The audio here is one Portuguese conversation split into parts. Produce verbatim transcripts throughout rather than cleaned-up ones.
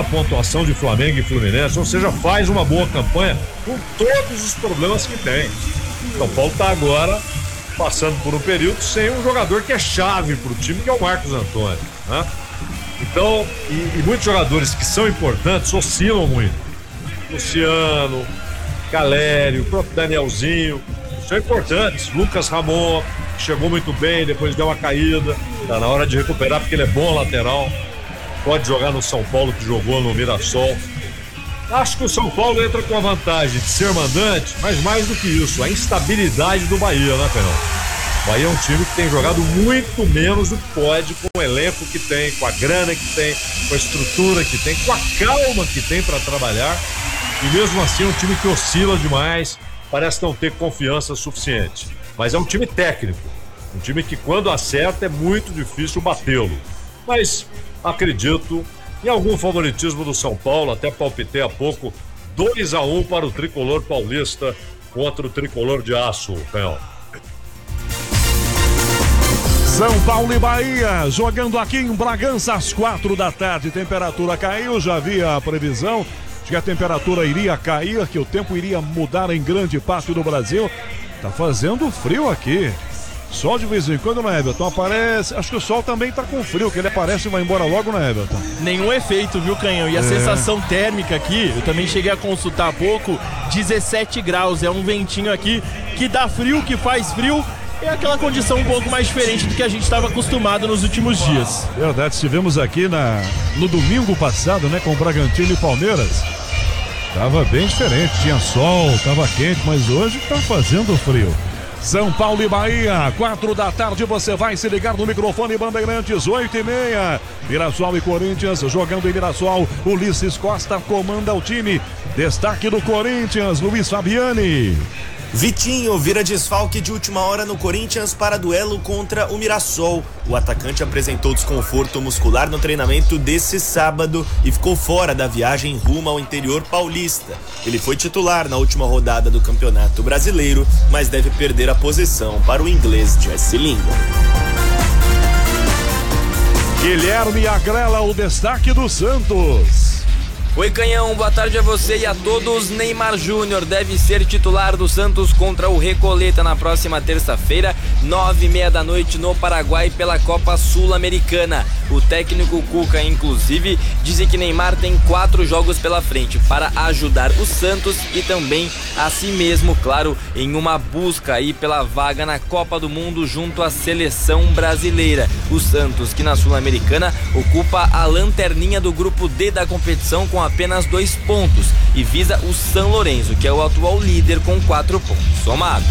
a pontuação de Flamengo e Fluminense, ou seja, faz uma boa campanha com todos os problemas que tem. São Paulo está agora passando por um período sem um jogador que é chave para o time, que é o Marcos Antônio, né? Então, e, e muitos jogadores que são importantes oscilam muito. Luciano, Calério, o próprio Danielzinho, são importantes. Lucas Ramon, que chegou muito bem, depois deu uma caída, tá na hora de recuperar porque ele é bom lateral, pode jogar no São Paulo, que jogou no Mirassol. Acho que o São Paulo entra com a vantagem de ser mandante, mas mais do que isso, a instabilidade do Bahia, né, Fernando? O Bahia é um time que tem jogado muito menos do que pode, com o elenco que tem, com a grana que tem, com a estrutura que tem, com a calma que tem para trabalhar, e mesmo assim é um time que oscila demais, parece não ter confiança suficiente. Mas é um time técnico, um time que quando acerta é muito difícil batê-lo. Mas acredito em algum favoritismo do São Paulo, até palpitei há pouco, dois a um para o tricolor paulista contra o tricolor de aço, Canhão. São Paulo e Bahia, jogando aqui em Bragança às quatro da tarde, temperatura caiu, já havia a previsão de que a temperatura iria cair, que o tempo iria mudar em grande parte do Brasil. Tá fazendo frio aqui. Sol de vez em quando, né, Everton? Aparece. Acho que o sol também tá com frio, que ele aparece e vai embora logo, né, Everton? Nenhum efeito, viu, Canhão? E a é. sensação térmica aqui, eu também cheguei a consultar há pouco, dezessete graus. É um ventinho aqui que dá frio, que faz frio. É aquela condição um pouco mais diferente do que a gente estava acostumado nos últimos dias. Verdade, estivemos aqui na, no domingo passado, né, com Bragantino e Palmeiras. Tava bem diferente, tinha sol, tava quente, mas hoje tá fazendo frio. São Paulo e Bahia, quatro da tarde, você vai se ligar no microfone Bandeirantes, oito e meia. Mirassol e Corinthians, jogando em Mirassol, Ulisses Costa comanda o time. Destaque do Corinthians, Luiz Fabiani. Vitinho vira desfalque de última hora no Corinthians para duelo contra o Mirassol. O atacante apresentou desconforto muscular no treinamento desse sábado e ficou fora da viagem rumo ao interior paulista. Ele foi titular na última rodada do Campeonato Brasileiro, mas deve perder a posição para o inglês Jesse Lingard. Guilherme Agrela, o destaque do Santos. Oi, Canhão, boa tarde a você e a todos. Neymar Júnior deve ser titular do Santos contra o Recoleta na próxima terça-feira, nove e meia da noite no Paraguai pela Copa Sul-Americana. O técnico Cuca, inclusive, disse que Neymar tem quatro jogos pela frente para ajudar o Santos e também a si mesmo, claro, em uma busca aí pela vaga na Copa do Mundo junto à seleção brasileira. O Santos, que na Sul-Americana ocupa a lanterninha do grupo D da competição com apenas dois pontos e visa o São Lourenço, que é o atual líder com quatro pontos somados.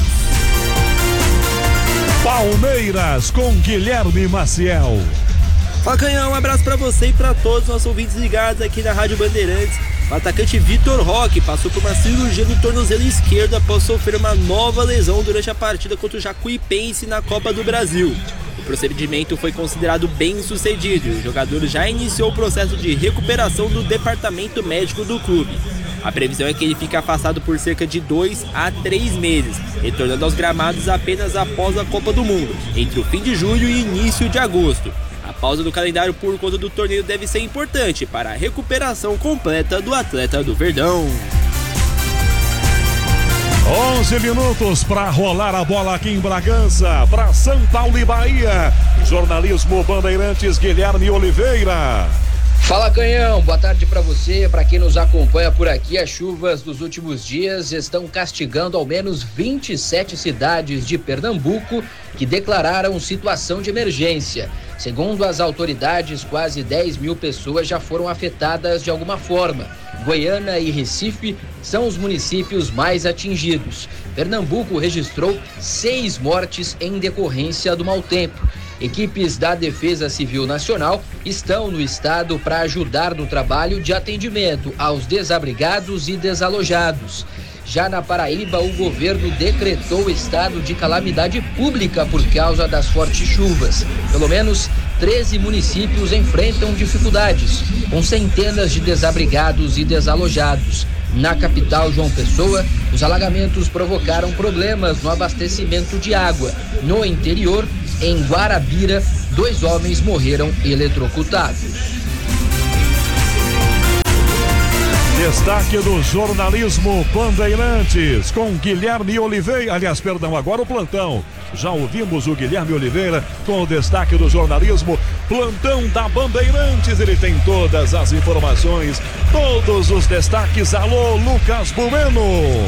Palmeiras com Guilherme Maciel. Fala, Canhão, um abraço pra você e pra todos os nossos ouvintes ligados aqui na Rádio Bandeirantes. O atacante Vitor Roque passou por uma cirurgia no tornozelo esquerdo após sofrer uma nova lesão durante a partida contra o Jacuipense na Copa do Brasil. O procedimento foi considerado bem sucedido e o jogador já iniciou o processo de recuperação do departamento médico do clube. A previsão é que ele fique afastado por cerca de dois a três meses, retornando aos gramados apenas após a Copa do Mundo, entre o fim de julho e início de agosto. A pausa do calendário por conta do torneio deve ser importante para a recuperação completa do atleta do Verdão. onze minutos para rolar a bola aqui em Bragança, para São Paulo e Bahia. Jornalismo Bandeirantes, Guilherme Oliveira. Fala, Canhão, boa tarde para você, para quem nos acompanha por aqui. As chuvas dos últimos dias estão castigando ao menos vinte e sete cidades de Pernambuco que declararam situação de emergência. Segundo as autoridades, quase dez mil pessoas já foram afetadas de alguma forma. Goiânia e Recife são os municípios mais atingidos. Pernambuco registrou seis mortes em decorrência do mau tempo. Equipes da Defesa Civil Nacional estão no estado para ajudar no trabalho de atendimento aos desabrigados e desalojados. Já na Paraíba, o governo decretou estado de calamidade pública por causa das fortes chuvas. Pelo menos treze municípios enfrentam dificuldades, com centenas de desabrigados e desalojados. Na capital, João Pessoa, os alagamentos provocaram problemas no abastecimento de água. No interior, em Guarabira, dois homens morreram eletrocutados. Destaque do jornalismo Bandeirantes com Guilherme Oliveira. Aliás, perdão, agora o plantão. Já ouvimos o Guilherme Oliveira com o destaque do jornalismo. Plantão da Bandeirantes, ele tem todas as informações, todos os destaques. Alô, Lucas Bueno.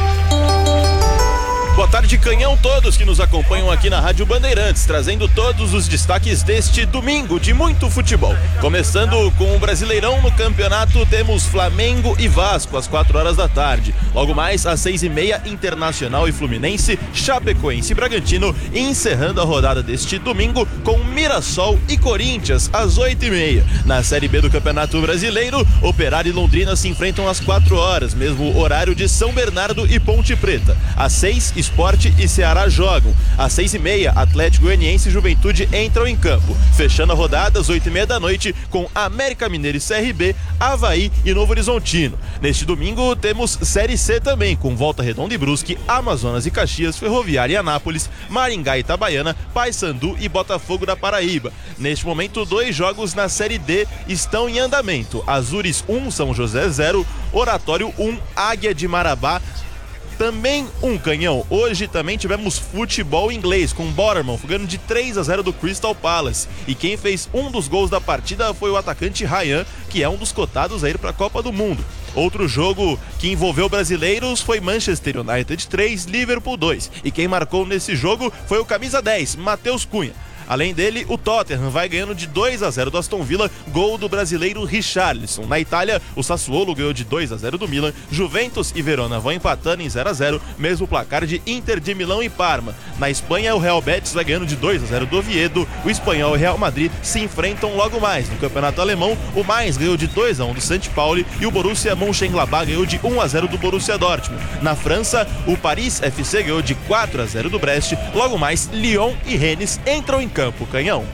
Boa tarde, Canhão, todos que nos acompanham aqui na Rádio Bandeirantes, trazendo todos os destaques deste domingo de muito futebol. Começando com o Brasileirão no campeonato, temos Flamengo e Vasco às quatro horas da tarde. Logo mais às seis e meia, Internacional e Fluminense, Chapecoense e Bragantino, e encerrando a rodada deste domingo com Mirassol e Corinthians às oito e meia. Na Série B do Campeonato Brasileiro, Operário e Londrina se enfrentam às quatro horas, mesmo horário de São Bernardo e Ponte Preta. Às seis, Sport e Ceará jogam. Às seis e meia, Atlético Goianiense e Juventude entram em campo. Fechando a rodada às oito e meia da noite com América Mineiro e C R B, Avaí e Novo Horizontino. Neste domingo temos Série C também, com Volta Redonda e Brusque, Amazonas e Caxias, Ferroviária e Anápolis, Maringá e Itabaiana, Paysandu e Botafogo da Paraíba. Neste momento, dois jogos na Série D estão em andamento. Azures um, São José zero, Oratório um, Águia de Marabá também um, Canhão. Hoje também tivemos futebol inglês, com Bournemouth ganhando de três a zero do Crystal Palace. E quem fez um dos gols da partida foi o atacante Ryan, que é um dos cotados a ir para a Copa do Mundo. Outro jogo que envolveu brasileiros foi Manchester United três, Liverpool dois. E quem marcou nesse jogo foi o camisa dez, Matheus Cunha. Além dele, o Tottenham vai ganhando de dois a zero do Aston Villa, gol do brasileiro Richarlison. Na Itália, o Sassuolo ganhou de dois a zero do Milan, Juventus e Verona vão empatando em zero a zero, mesmo placar de Inter de Milão e Parma. Na Espanha, o Real Betis vai ganhando de dois a zero do Oviedo, o Espanhol e o Real Madrid se enfrentam logo mais. No Campeonato Alemão, o Mainz ganhou de dois a um do Saint Pauli e o Borussia Mönchengladbach ganhou de um a zero do Borussia Dortmund. Na França, o Paris F C ganhou de quatro a zero do Brest, logo mais Lyon e Rennes entram em campo, Canhão.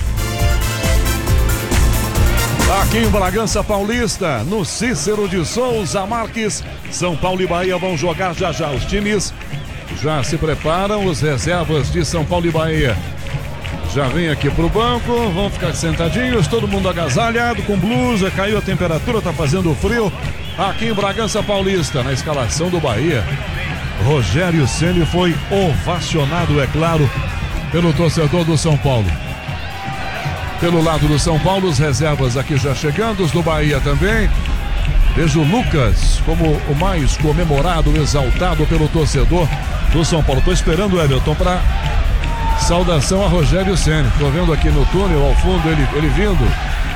Aqui em Bragança Paulista, no Cícero de Souza Marques, São Paulo e Bahia vão jogar já já. Os times já se preparam, os reservas de São Paulo e Bahia já vêm aqui pro banco, vão ficar sentadinhos, todo mundo agasalhado, com blusa, caiu a temperatura, tá fazendo frio. Aqui em Bragança Paulista, na escalação do Bahia, Rogério Ceni foi ovacionado, é claro, pelo torcedor do São Paulo. Pelo lado do São Paulo, os reservas aqui já chegando, os do Bahia também. Vejo o Lucas como o mais comemorado, exaltado pelo torcedor do São Paulo. Tô esperando o Everton para saudação a Rogério Ceni. Tô vendo aqui no túnel, ao fundo, ele, ele vindo.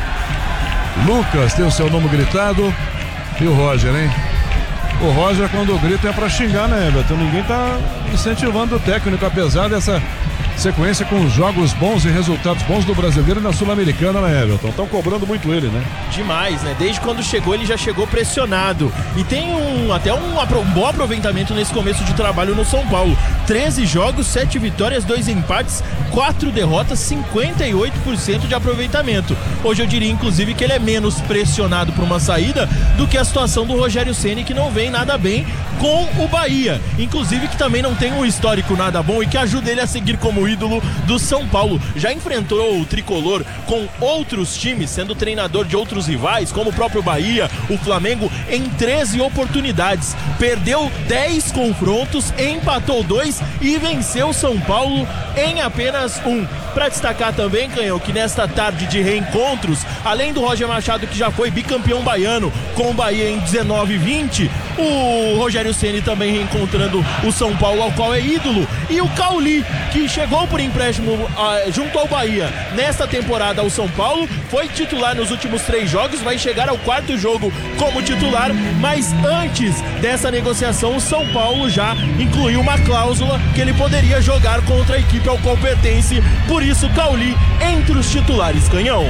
Lucas tem o seu nome gritado. E o Roger, hein? O Roger, quando grita, é para xingar, né, Everton? Ninguém tá incentivando o técnico, apesar dessa sequência com jogos bons e resultados bons do brasileiro e na Sul-Americana, né, Everton? Estão cobrando muito ele, né? Demais, né? Desde quando chegou, ele já chegou pressionado. E tem um até um, um bom aproveitamento nesse começo de trabalho no São Paulo. treze jogos, sete vitórias, dois empates, quatro derrotas, cinquenta e oito por cento de aproveitamento. Hoje eu diria, inclusive, que ele é menos pressionado por uma saída do que a situação do Rogério Ceni, que não vem nada bem com o Bahia. Inclusive, que também não tem um histórico nada bom e que ajuda ele a seguir como ídolo do São Paulo. Já enfrentou o tricolor com outros times, sendo treinador de outros rivais, como o próprio Bahia, o Flamengo, em treze oportunidades. Perdeu dez confrontos, empatou dois e venceu o São Paulo em apenas um. Para destacar também, Canhão, que nesta tarde de reencontros, além do Roger Machado, que já foi bicampeão baiano com o Bahia em dezenove e vinte, o Rogério Ceni também reencontrando o São Paulo, ao qual é ídolo, e o Cauli, que chegou por empréstimo uh, junto ao Bahia nesta temporada ao São Paulo, foi titular nos últimos três jogos, vai chegar ao quarto jogo como titular, mas antes dessa negociação o São Paulo já incluiu uma cláusula que ele poderia jogar contra a equipe ao qual pertence, por isso Cauli entre os titulares, Canhão.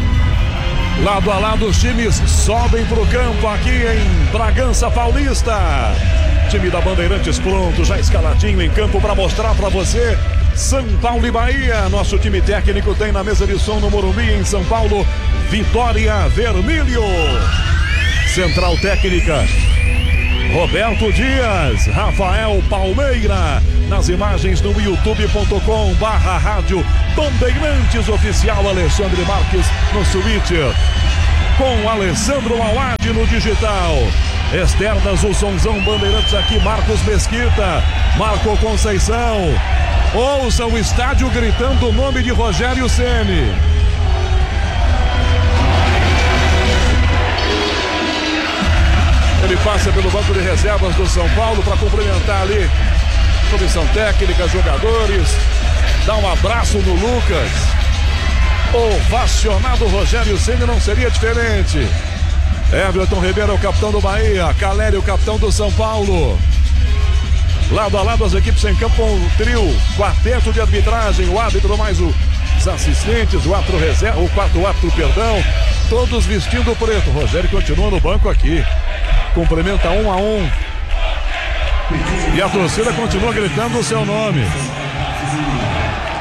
Lado a lado os times sobem pro campo aqui em Bragança Paulista. Time da Bandeirantes pronto, já escaladinho em campo para mostrar para você. São Paulo e Bahia, nosso time técnico tem na mesa de som no Morumbi em São Paulo, Vitória Vermelho. Central técnica, Roberto Dias, Rafael Palmeira, nas imagens no youtube ponto com barra rádio Bandeirantes Oficial, Alexandre Marques no Switch. com Alessandro Mauad no digital. Externas, o Sonzão Bandeirantes aqui, Marcos Mesquita, Marco Conceição. Ouça o estádio gritando o nome de Rogério Ceni. Ele passa pelo banco de reservas do São Paulo para cumprimentar ali comissão técnica, jogadores, dá um abraço no Lucas. Ovacionado Rogério Ceni, não seria diferente. Everton Ribeiro, o capitão do Bahia. Caleri, o capitão do São Paulo. Lado a lado as equipes em campo, um trio, quarteto de arbitragem, o árbitro mais os assistentes, o quatro reserva, o quarto árbitro, perdão, todos vestindo preto. Rogério continua no banco aqui. Cumprimenta um a um. E a torcida continua gritando o seu nome.